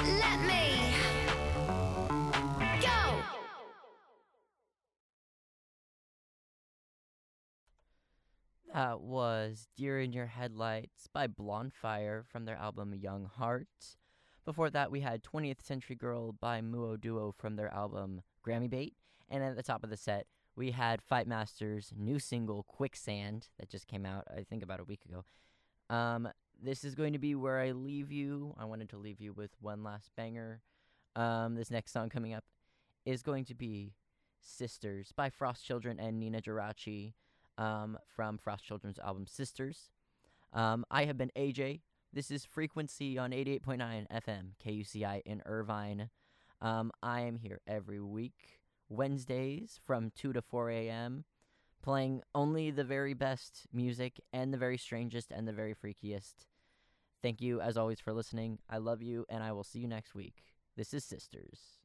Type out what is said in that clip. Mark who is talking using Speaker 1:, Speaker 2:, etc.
Speaker 1: Let me go.
Speaker 2: That was Deer in Your Headlights by Blonde Fire from their album Young Heart. Before that, we had 20th Century Girl by Muo Duo from their album Grammy Bait. And at the top of the set, we had Fight Master's new single Quicksand that just came out, I think, about a week ago. This is going to be where I leave you. I wanted to leave you with one last banger. This next song coming up is going to be Sisters by Frost Children and Nina Geraci from Frost Children's album Sisters. I have been AJ. This is Frequency on 88.9 FM, KUCI in Irvine. I am here every week, Wednesdays from 2 to 4 a.m., playing only the very best music and the very strangest and the very freakiest. Thank you, as always, for listening. I love you, and I will see you next week. This is Sisters.